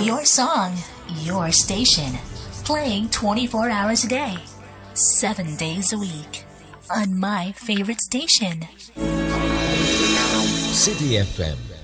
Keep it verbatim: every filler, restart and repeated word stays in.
Your song, your station. Playing twenty-four hours a day, seven days a week. On my favorite station. City F M.